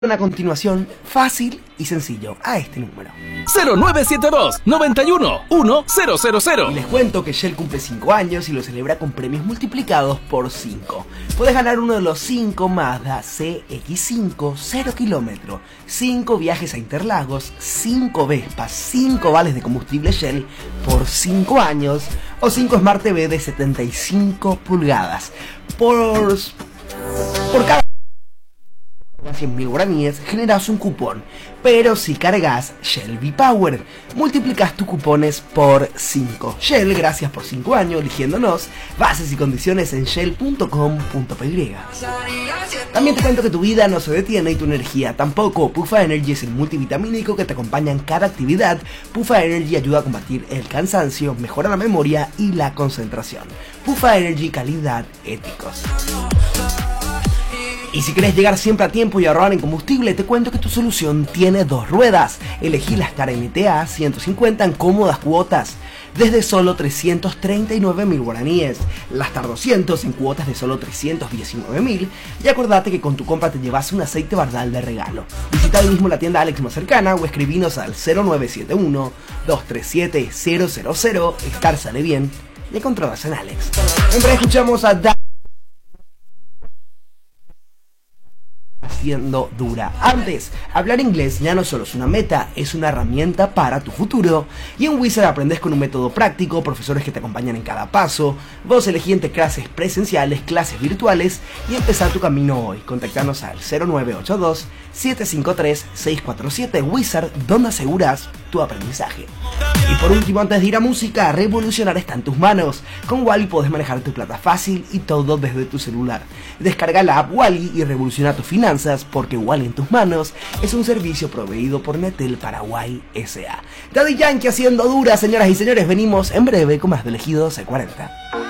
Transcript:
A continuación, fácil y sencillo, a este número 0972-91-1000. Y les cuento que Shell cumple 5 años y lo celebra con premios multiplicados por 5. Puedes ganar uno de los 5 Mazda CX5 0 km, 5 viajes a Interlagos, 5 Vespas, 5 vales de combustible Shell por 5 años o 5 Smart TV de 75 pulgadas. Por cada 100.000 guaraníes generas un cupón, pero si cargas Shell V-Power, multiplicas tus cupones por 5. Shell, gracias por 5 años eligiéndonos. Bases y condiciones en shell.com.py. También te cuento que tu vida no se detiene y tu energía tampoco. Puffa Energy es el multivitamínico que te acompaña en cada actividad. Puffa Energy ayuda a combatir el cansancio, mejora la memoria y la concentración. Puffa Energy, calidad, éticos. Y si querés llegar siempre a tiempo y ahorrar en combustible, te cuento que tu solución tiene 2 ruedas. Elegí la Star MTA 150 en cómodas cuotas, desde solo 339.000 guaraníes. La Star 200 en cuotas de solo 319.000. Y acordate que con tu compra te llevas un aceite Bardal de regalo. Visita hoy mismo la tienda Alex más cercana o escribinos al 0971-237-000. Star sale bien y encontrarás en Alex. En breve escuchamos a siendo dura. Antes, hablar inglés ya no solo es una meta, es una herramienta para tu futuro. Y en Wizard aprendes con un método práctico, profesores que te acompañan en cada paso. Vos elegí entre clases presenciales, clases virtuales y empezar tu camino hoy. Contactanos al 0982-753-647. Wizard, donde aseguras tu aprendizaje. Y por último, antes de ir a música, revolucionar está en tus manos. Con Wally podés manejar tu plata fácil y todo desde tu celular. Descarga la app Wally y revoluciona tus finanzas, porque Wally en tus manos es un servicio proveído por Netel Paraguay S.A. Daddy Yankee haciendo dura, señoras y señores. Venimos en breve con más de Elegido C40.